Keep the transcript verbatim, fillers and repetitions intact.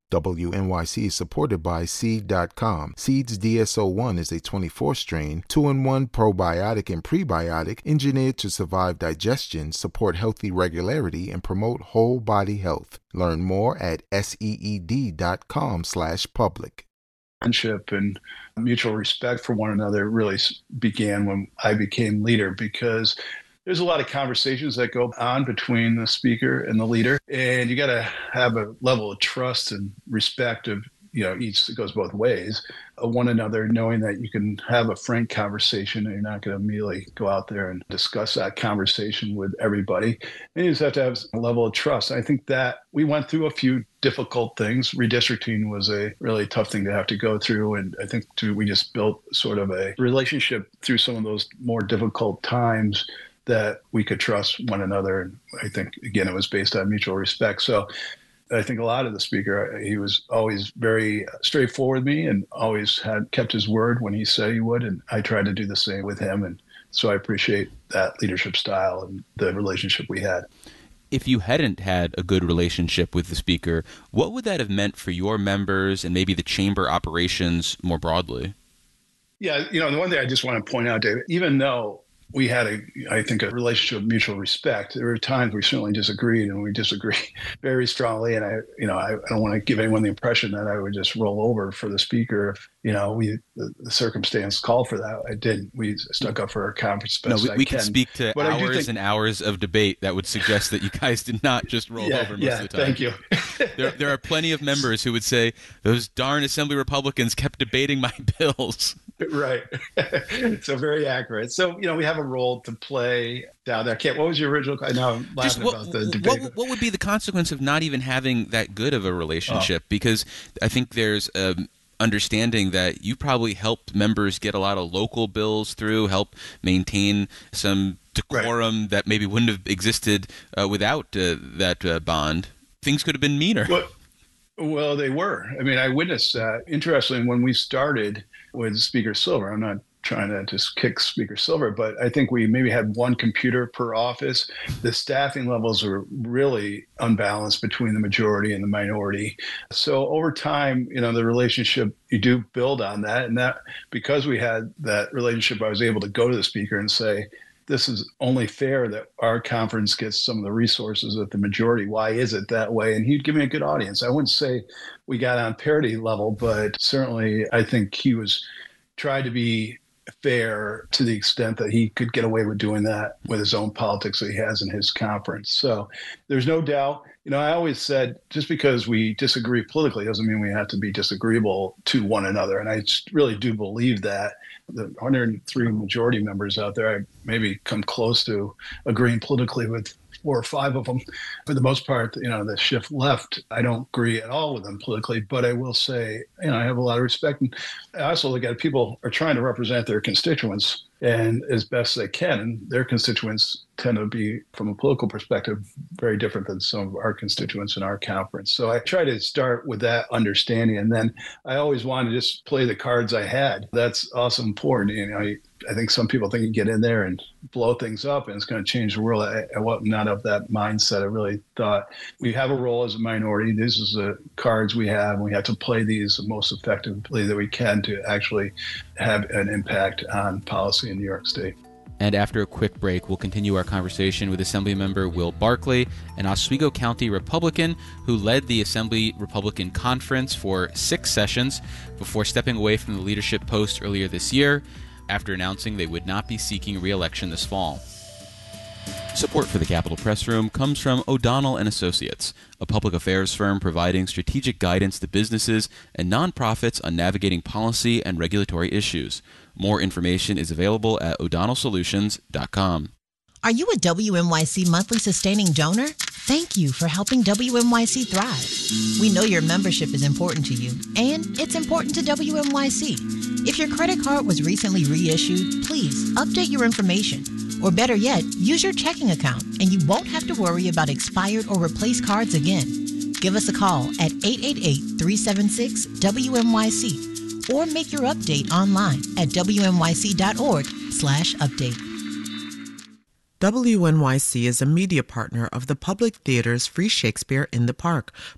W N Y C is supported by Seed dot com. Seed's D S O one is a twenty-four strain, two in one probiotic and prebiotic engineered to survive digestion, support healthy regularity, and promote whole body health. Learn more at seed dot com slash public. Friendship and mutual respect for one another really began when I became leader, because there's a lot of conversations that go on between the speaker and the leader, and you got to have a level of trust and respect of, you know, each, it goes both ways, of one another, knowing that you can have a frank conversation and you're not going to immediately go out there and discuss that conversation with everybody. And you just have to have a level of trust. I think that we went through a few difficult things. Redistricting was a really tough thing to have to go through. And I think too, we just built sort of a relationship through some of those more difficult times that we could trust one another. And I think, again, it was based on mutual respect. So I think a lot of the speaker, he was always very straightforward with me and always had kept his word when he said he would. And I tried to do the same with him. And so I appreciate that leadership style and the relationship we had. If you hadn't had a good relationship with the speaker, what would that have meant for your members and maybe the chamber operations more broadly? Yeah, you know, the one thing I just want to point out, David, even though we had, a, I think, a relationship of mutual respect, there were times we certainly disagreed, and we disagree very strongly. And I, you know, I, I don't want to give anyone the impression that I would just roll over for the speaker if, you know, we the, the circumstance called for that. I didn't. We stuck up for our conference best No, we, I we can. can speak to but hours think, and hours of debate that would suggest that you guys did not just roll yeah, over most yeah, of the time. Thank you. there, there are plenty of members who would say, those darn Assembly Republicans kept debating my bills. Right. So very accurate. So, you know, we have a role to play down there. Can't, what was your original? I know I'm laughing what, about the debate. What, what would be the consequence of not even having that good of a relationship? Oh. Because I think there's a understanding that you probably helped members get a lot of local bills through, help maintain some decorum right. that maybe wouldn't have existed uh, without uh, that uh, bond. Things could have been meaner. Well, well, they were. I mean, I witnessed that. Interestingly, when we started with Speaker Silver, I'm not trying to just kick Speaker Silver, but I think we maybe had one computer per office. The staffing levels were really unbalanced between the majority and the minority. So over time, you know, the relationship, you do build on that. And that, because we had that relationship, I was able to go to the speaker and say, this is only fair that our conference gets some of the resources that the majority. Why is it that way? And he'd give me a good audience. I wouldn't say we got on parity level, but certainly I think he was tried to be fair to the extent that he could get away with doing that with his own politics that he has in his conference. So there's no doubt. You know, I always said just because we disagree politically doesn't mean we have to be disagreeable to one another. And I really do believe that. The one hundred three majority members out there, I maybe come close to agreeing politically with four or five of them. For the most part, you know, the shift left, I don't agree at all with them politically, but I will say, you know, I have a lot of respect. And I also look at people are trying to represent their constituents and as best they can. And their constituents tend to be, from a political perspective, very different than some of our constituents in our conference. So I try to start with that understanding. And then I always wanted to just play the cards I had. That's also important. You know, I, I think some people think you get in there and blow things up and it's going to change the world. I, I was not of that mindset. I really thought we have a role as a minority. This is the cards we have, and we have to play these the most effectively that we can to actually have an impact on policy in New York State. And after a quick break, we'll continue our conversation with Assemblymember Will Barkley, an Oswego County Republican who led the Assembly Republican Conference for six sessions before stepping away from the leadership post earlier this year after announcing they would not be seeking re-election this fall. Support for the Capitol Press Room comes from O'Donnell and Associates, a public affairs firm providing strategic guidance to businesses and nonprofits on navigating policy and regulatory issues. More information is available at o'donnell solutions dot com. Are you a W N Y C monthly sustaining donor? Thank you for helping W N Y C thrive. We know your membership is important to you, and it's important to W N Y C. If your credit card was recently reissued, please update your information. Or better yet, use your checking account, and you won't have to worry about expired or replaced cards again. Give us a call at eight eight eight, three seven six, W N Y C or make your update online at W N Y C dot org slash update. W N Y C is a media partner of the Public Theater's Free Shakespeare in the Park,